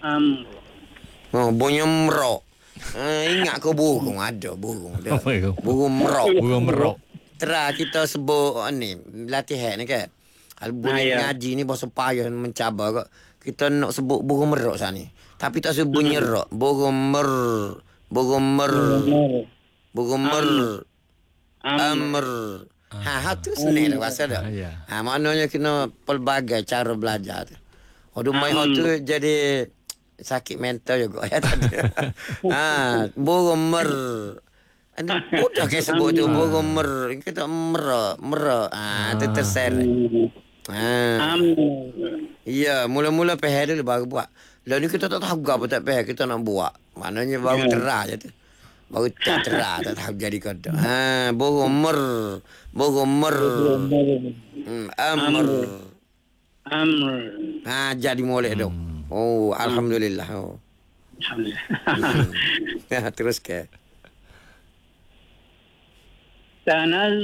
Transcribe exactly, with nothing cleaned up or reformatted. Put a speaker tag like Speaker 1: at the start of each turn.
Speaker 1: Am.
Speaker 2: Oh, bunyi merok. Uh, ingat ke burung? Ada burung. Ada.
Speaker 3: Apa itu?
Speaker 2: Burung merok.
Speaker 3: Burung merok.
Speaker 2: Terah kita sebut oh, ni latihan ni kan. Kalau
Speaker 1: Ah,
Speaker 2: bunyi
Speaker 1: ya.
Speaker 2: ngaji ni bahasa payah mencabar kok. Kita nak sebut burung merok sana ni. Tapi tak sebut bunyi
Speaker 1: Hmm.
Speaker 2: rok. Burung mer. Burung mer.
Speaker 1: Amr.
Speaker 2: Burung mer.
Speaker 1: Amr.
Speaker 2: Amr. Ha, ha tu senang bahasa dah.
Speaker 3: Ah, ya.
Speaker 2: Ha, maknanya kena pelbagai cara belajar tu. Aduh, mai hot
Speaker 1: Amr.
Speaker 2: tu jadi sakit mental juga ya tadi. Ha, burung mer. Anda mudah ke sebut tu burung mer. Kita mer, mer. Ah, tu terseret. Ha.
Speaker 1: Amr.
Speaker 2: Ya, mula-mula peh dulu baru buat. Lalu ni kita tak tahu apa tak peh kita nak buat. Maknanya baru
Speaker 1: Ya.
Speaker 2: terah je tu. Baru tak terah tak tahu jadi kata. Ha, burung mer. Burung mer. Hmm, amr.
Speaker 1: Amr.
Speaker 2: Ha, jadi molek tu. Oh, alhamdulillah. Oh.
Speaker 1: Alhamdulillah.
Speaker 2: Ya, terus ke.
Speaker 1: Tanaz